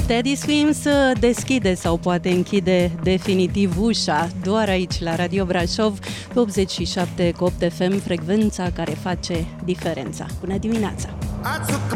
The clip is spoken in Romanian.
Teddy Swims deschide sau poate închide definitiv ușa doar aici la Radio Brașov pe 87,8 FM, frecvența care face diferența. Bună dimineața!